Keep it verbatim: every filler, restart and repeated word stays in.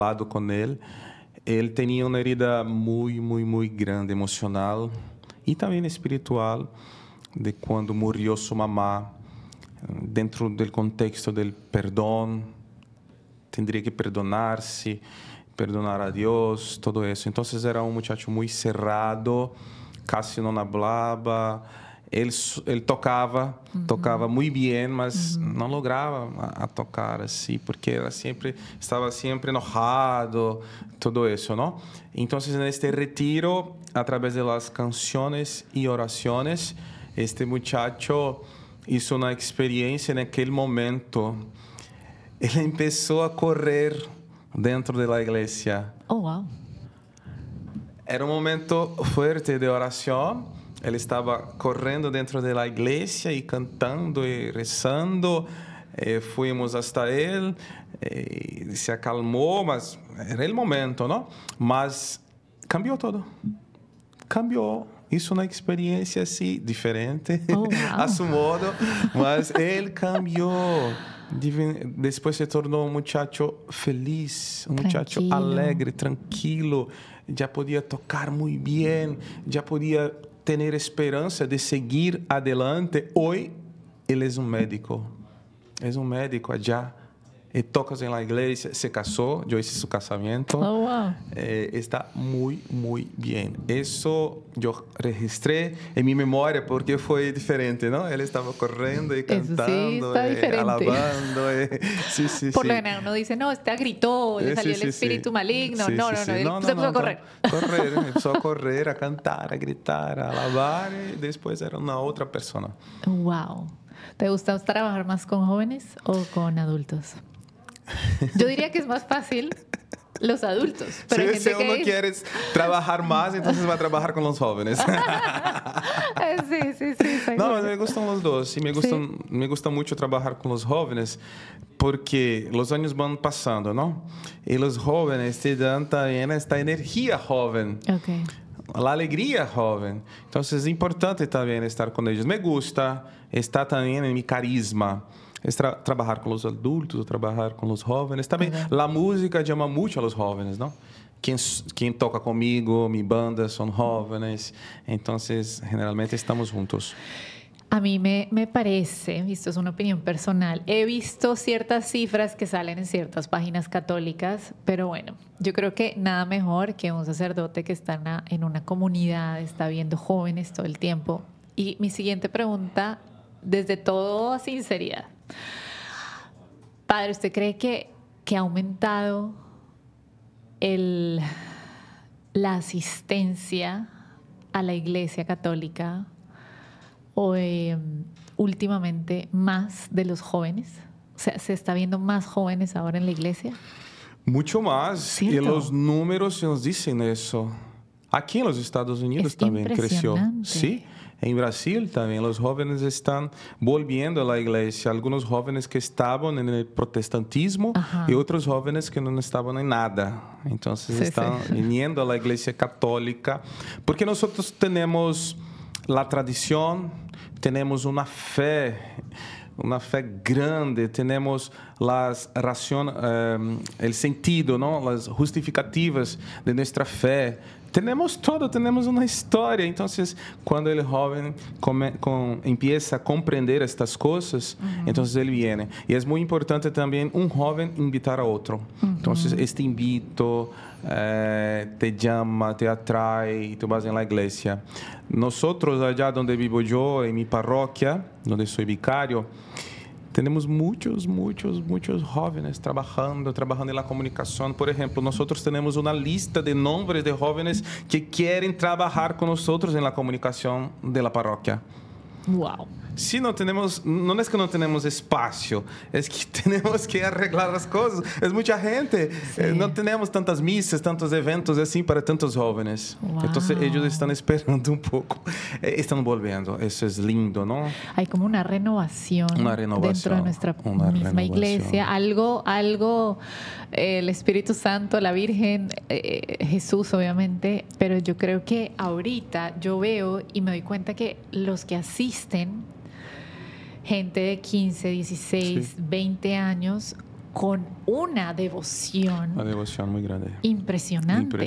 hablado con él. Él tenía una herida muy, muy, muy grande, emocional y también espiritual, de cuando murió su mamá, dentro del contexto del perdón. Tendría que perdonarse, perdonar a Dios, todo eso. Entonces era un muchacho muy cerrado, casi no hablaba. Él, él tocava, uh-huh. tocava muito bem, mas uh-huh. não lograva a, a tocar assim, porque era sempre, estava sempre enojado, todo isso, não? Então, neste retiro, a través de las canciones e orações, este muchacho hizo uma experiência naquele momento. Ele começou a correr dentro da igreja. Oh, wow. Era um momento forte de oração. Ele estava correndo dentro da igreja e cantando e rezando. Eh, fomos hasta ele, eh, se acalmou, mas era o momento, não? Mas cambiou todo. Cambiou. Isso é uma experiência assim diferente, oh, wow. a seu modo, mas ele cambiou. Depois se tornou um muchacho feliz, um muchacho tranquilo. alegre, tranquilo. Já podia tocar muito bem, já podia ter esperança de seguir adelante. Hoje, ele é um médico. É um médico allá. E toca na igreja, se casou, eu hice seu casamento. Oh, wow. Eh, está muito, muito bem. Isso eu registrei em minha memória porque foi diferente, não? Ele estava correndo e cantando, sí, e alabando. E... Sí, sí, Por sí. lo general uno dice, no, este gritó, le Eh, salió sí, el sí, espíritu sí. maligno. Sí, no, sí, no, sí. no, él no, se no, puso a no, correr. Correr, começou a correr, a cantar, a gritar, a alabar e depois era uma outra pessoa. Wow. ¿Te gusta trabajar más con jóvenes o con adultos? Yo diría que es más fácil los adultos. Pero si hay gente si uno que... quiere trabajar más, entonces va a trabajar con los jóvenes. sí, sí, sí. No, me gustan los dos. Y me gustan, ¿sí? Me gusta mucho trabajar con los jóvenes porque los años van pasando, ¿no? Y los jóvenes te dan también esta energía joven. Okay. La alegría joven. Entonces es importante también estar con ellos. Me gusta, está también en mi carisma. Es tra- trabajar con los adultos, trabajar con los jóvenes. También uh-huh. La música llama mucho a los jóvenes, ¿no? Quien, quien toca conmigo, mi banda, son jóvenes. Entonces, generalmente estamos juntos. A mí me, me parece, esto es una opinión personal, he visto ciertas cifras que salen en ciertas páginas católicas, pero bueno, yo creo que nada mejor que un sacerdote que está en una, en una comunidad, está viendo jóvenes todo el tiempo. Y mi siguiente pregunta, desde toda sinceridad. Padre, ¿usted cree que, que ha aumentado el, la asistencia a la Iglesia Católica o eh, últimamente más de los jóvenes? O sea, ¿se está viendo más jóvenes ahora en la iglesia? Mucho más. ¿Cierto? Y los números nos dicen eso. Aquí en los Estados Unidos es también creció. Sí. En Brasil también los jóvenes están volviendo a la iglesia. Algunos jóvenes que estaban en el protestantismo Ajá. y otros jóvenes que no estaban en nada. Entonces sí, están sí. viniendo a la iglesia católica. Porque nosotros tenemos la tradición, tenemos una fe, una fe grande, tenemos las razones, eh, el sentido, ¿no? Las justificativas de nuestra fe. Tenemos todo, tenemos una historia. Entonces, cuando el joven come, con, empieza a comprender estas cosas, uh-huh. entonces él viene. Y es muy importante también un joven invitar a otro. Uh-huh. Entonces, este invito eh, te llama, te atrae y tú vas en la iglesia. Nosotros, allá donde vivo yo, en mi parroquia, donde soy vicario, tenemos muchos, muchos, muchos jóvenes trabajando, trabajando en la comunicación. Por ejemplo, nosotros tenemos una lista de nombres de jóvenes que quieren trabajar con nosotros en la comunicación de la parroquia. Wow. Si no tenemos, no es que no tenemos espacio, es que tenemos que arreglar las cosas. Es mucha gente. Sí. Eh, no tenemos tantas misas, tantos eventos así para tantos jóvenes. Wow. Entonces ellos están esperando un poco. Eh, están volviendo. Eso es lindo, ¿no? Hay como una renovación, una renovación dentro de nuestra una misma renovación. iglesia. Algo, algo, eh, el Espíritu Santo, la Virgen, eh, Jesús obviamente. Pero yo creo que ahorita yo veo y me doy cuenta que los que asisten, gente de quince, dieciséis, sí. veinte años, con una devoción, una devoción muy grande. Impresionante.